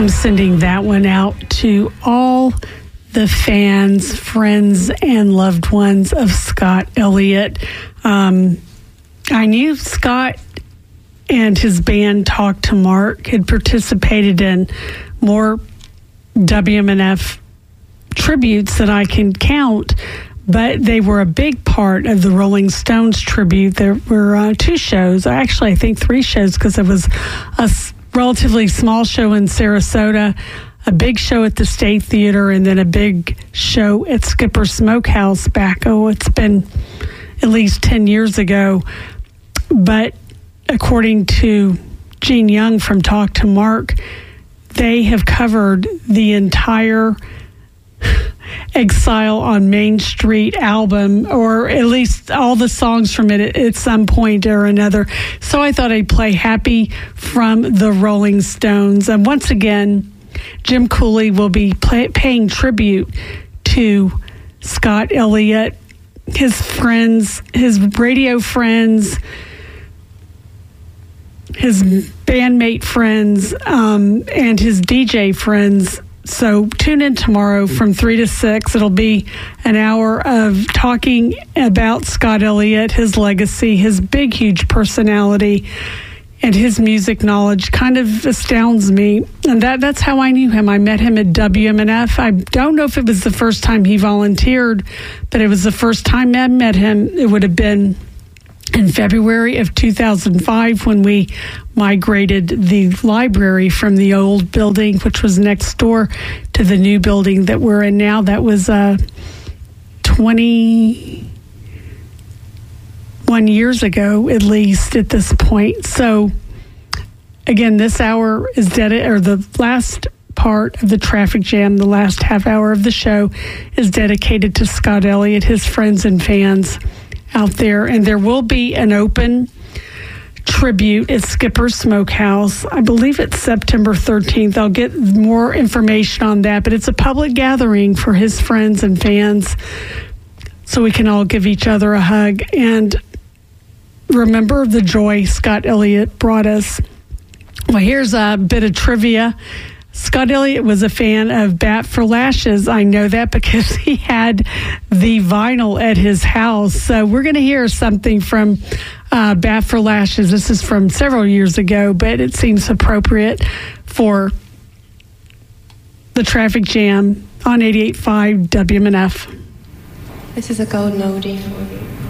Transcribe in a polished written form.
I'm sending that one out to all the fans, friends, and loved ones of Scott Elliott. I knew Scott and his band Talk to Mark had participated in more WMNF tributes that I can count, but they were a big part of the Rolling Stones tribute. There were 2 shows, actually I think 3 shows, because it was a relatively small show in Sarasota, a big show at the State Theater, and then a big show at Skipper Smokehouse back, it's been at least 10 years ago. But according to Gene Young from Talk to Mark, they have covered the entire Exile on Main Street album, or at least all the songs from it at some point or another. So I thought I'd play Happy from the Rolling Stones. And once again, Jim Cooley will be paying tribute to Scott Elliott, his friends, his radio friends, his bandmate friends, and his DJ friends. So tune in tomorrow from 3 to 6. It'll be an hour of talking about Scott Elliott, his legacy, his big, huge personality, and his music knowledge kind of astounds me. And that's how I knew him. I met him at WMNF. I don't know if it was the first time he volunteered, but it was the first time I met him. It would have been in February of 2005 when we migrated the library from the old building, which was next door, to the new building that we're in now. That was 21 years ago, at least at this point. So again, this hour is the last part of the traffic jam, the last half hour of the show is dedicated to Scott Elliott, his friends and fans out there. And there will be an open tribute at Skipper Smokehouse. I believe it's September 13th. I'll get more information on that, but it's a public gathering for his friends and fans so we can all give each other a hug and remember the joy Scott Elliott brought us. Well, here's a bit of trivia. Scott Elliott was a fan of Bat for Lashes. I know that because he had the vinyl at his house. So we're going to hear something from Bat for Lashes. This is from several years ago, but it seems appropriate for the traffic jam on 88.5 WMNF. This is a golden oldie for you.